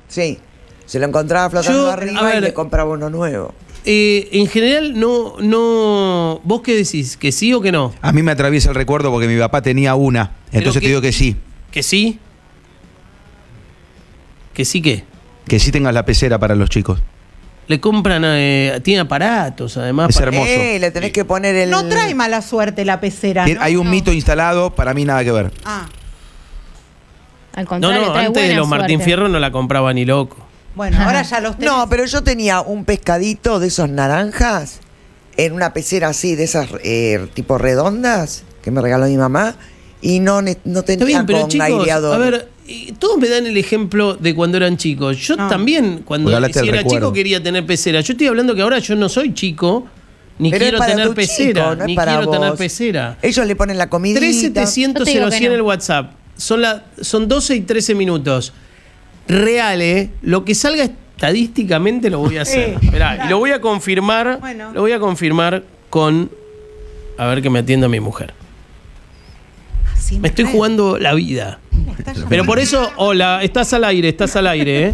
Sí. Se lo encontraba flotando arriba y le compraba uno nuevo. En general, no. ¿Vos qué decís? ¿Que sí o que no? A mí me atraviesa el recuerdo porque mi papá tenía una. Entonces te digo que sí. ¿Que sí? ¿Que sí qué? Que sí tengas la pecera para los chicos. Le compran, tiene aparatos además. Es hermoso. Le tenés que poner el... No trae mala suerte la pecera, ¿no? Hay un mito instalado, para mí nada que ver. Al contrario, trae antes de los buena Martín suerte. Fierro no la compraba ni loco. Bueno, ahora ya los tenés. No, pero yo tenía un pescadito de esos naranjas en una pecera así, de esas tipo redondas, que me regaló mi mamá, y no tenía bien, pero con chicos, aireador. a ver, todos me dan el ejemplo de cuando eran chicos. Yo también, cuando si era chico, quería tener pecera. Yo estoy hablando que ahora yo no soy chico, ni pero quiero tener pecera, chico, no ni para quiero vos. tener pecera. Ellos le ponen la comidita. 3700-0100 el WhatsApp. Son 12 y 13 minutos. Real, lo que salga estadísticamente lo voy a hacer. Esperá, y lo voy a confirmar. Bueno. Lo voy a confirmar con. A ver que me atienda mi mujer. Me estoy jugando la vida. Pero por eso, hola, estás al aire, Estás al aire.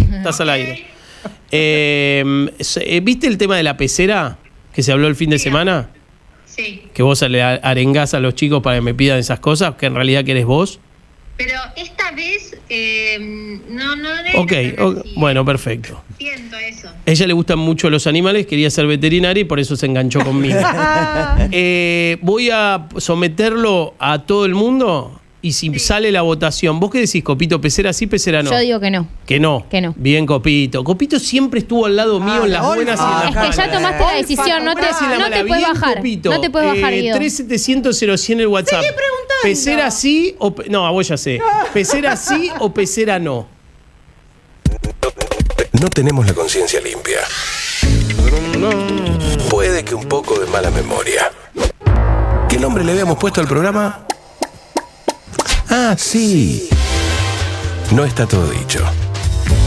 ¿Viste el tema de la pecera que se habló el fin de semana? Sí. Que vos le arengás a los chicos para que me pidan esas cosas, que en realidad querés vos. Pero esta vez no Bueno, perfecto. Siento eso. A ella le gustan mucho los animales, quería ser veterinaria y por eso se enganchó conmigo. Voy a someterlo a todo el mundo y si sale la votación, ¿vos qué decís, Copito? ¿Pecera sí, pecera no? Yo digo que no. Que no. Que no. Bien, Copito. Copito siempre estuvo al lado mío en las buenas y en las malas. Es que ya tomaste la decisión, no te puedes bajar. Copito. No te puedes bajar, Guido. 3700-0100 el WhatsApp. Sigue preguntando. ¿Pecera sí o... No, a vos ya sé. ¿Pecera sí o pecera no? No tenemos la conciencia limpia. Puede que un poco de mala memoria. ¿Qué nombre le habíamos puesto al programa? Ah, sí. No está todo dicho.